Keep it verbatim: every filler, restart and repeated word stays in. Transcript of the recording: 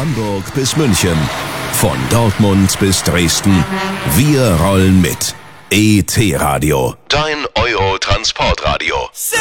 Hamburg bis München, von Dortmund bis Dresden. Wir rollen mit. E T Radio, dein Euro-Transportradio.